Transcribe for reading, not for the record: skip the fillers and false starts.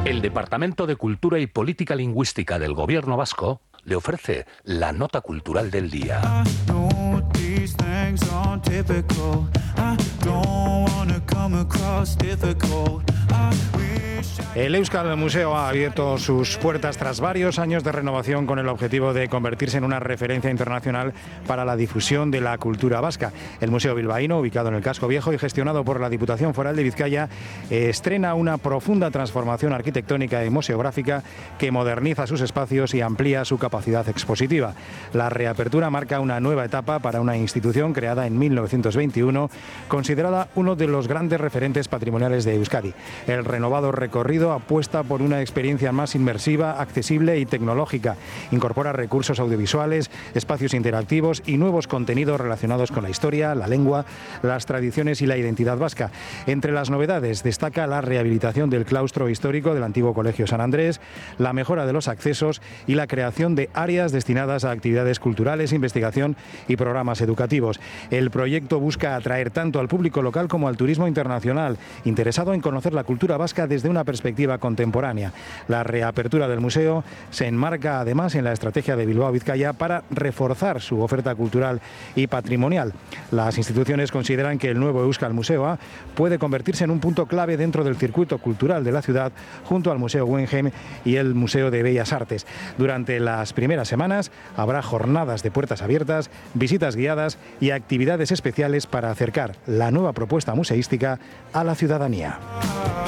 El Departamento de Cultura y Política Lingüística del Gobierno vasco le ofrece la nota cultural del día. El Euskal Museo ha abierto sus puertas tras varios años de renovación con el objetivo de convertirse en una referencia internacional para la difusión de la cultura vasca. El Museo Bilbaíno, ubicado en el Casco Viejo y gestionado por la Diputación Foral de Vizcaya, estrena una profunda transformación arquitectónica y museográfica que moderniza sus espacios y amplía su capacidad expositiva. La reapertura marca una nueva etapa para una institución creada en 1921, considerada uno de los grandes referentes patrimoniales de Euskadi. El renovado recorrido apuesta por una experiencia más inmersiva, accesible y tecnológica. Incorpora recursos audiovisuales, espacios interactivos y nuevos contenidos relacionados con la historia, la lengua, las tradiciones y la identidad vasca. Entre las novedades destaca la rehabilitación del claustro histórico del antiguo Colegio San Andrés, la mejora de los accesos y la creación de áreas destinadas a actividades culturales, investigación y programas educativos. El proyecto busca atraer tanto al público local como al turismo internacional, interesado en conocer la cultura vasca desde una perspectiva contemporánea. La reapertura del museo se enmarca además en la estrategia de Bilbao Vizcaya para reforzar su oferta cultural y patrimonial. Las instituciones consideran que el nuevo Euskal Museoa puede convertirse en un punto clave dentro del circuito cultural de la ciudad, junto al Museo Guggenheim y el Museo de Bellas Artes. Durante las primeras semanas habrá jornadas de puertas abiertas, visitas guiadas y actividades especiales para acercar la nueva propuesta museística a la ciudadanía.